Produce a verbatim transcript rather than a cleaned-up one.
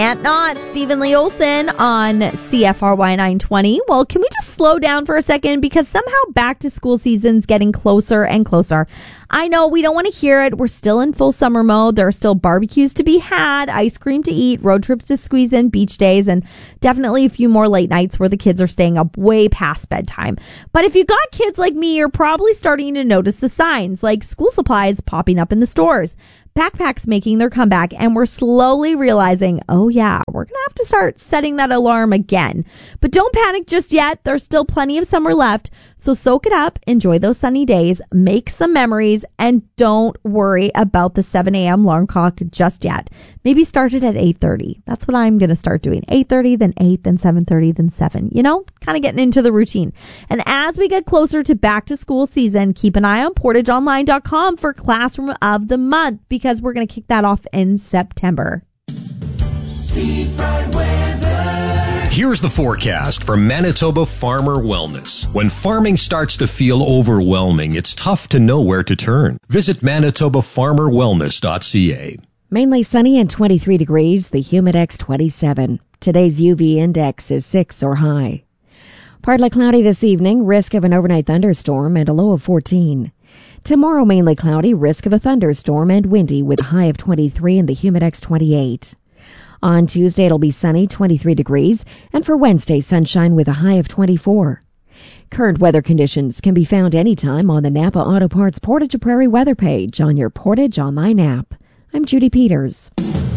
And not Stephen Lee Olson on C F R Y nine twenty. Well, can we just slow down for a second? Because somehow back to school season's getting closer and closer. I know we don't want to hear it. We're still in full summer mode. There are still barbecues to be had, ice cream to eat, road trips to squeeze in, beach days, and definitely a few more late nights where the kids are staying up way past bedtime. But if you got kids like me, you're probably starting to notice the signs, like school supplies popping up in the stores, backpacks making their comeback, and we're slowly realizing, oh yeah, we're going to have to start setting that alarm again. But don't panic just yet. There's still plenty of summer left. So soak it up, enjoy those sunny days, make some memories, and don't worry about the seven a.m. alarm clock just yet. Maybe start it at eight thirty. That's what I'm going to start doing. eight thirty, then eight, then seven thirty, then seven. You know, kind of getting into the routine. And as we get closer to back to school season, keep an eye on portage online dot com for Classroom of the Month, because we're going to kick that off in September. Steve Bright Weather. Here's the forecast for Manitoba Farmer Wellness. When farming starts to feel overwhelming, it's tough to know where to turn. Visit manitoba farmer wellness dot c a. Mainly sunny and twenty-three degrees, the Humidex twenty-seven. Today's U V index is six or high. Partly cloudy this evening, risk of an overnight thunderstorm and a low of fourteen. Tomorrow mainly cloudy, risk of a thunderstorm and windy with a high of twenty-three and the Humidex twenty-eight. On Tuesday, it'll be sunny, twenty-three degrees, and for Wednesday, sunshine with a high of twenty-four. Current weather conditions can be found anytime on the Napa Auto Parts Portage Prairie weather page on your Portage Online app. I'm Judy Peters.